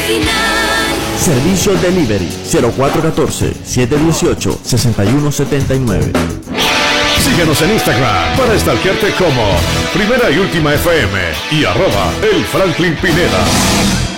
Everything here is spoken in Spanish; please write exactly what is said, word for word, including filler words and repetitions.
original. Servicio Delivery cero cuatro uno cuatro, siete uno ocho, seis uno siete nueve. Síguenos en Instagram para stalkearte como Primera y Última F M y arroba el Franklin Pineda.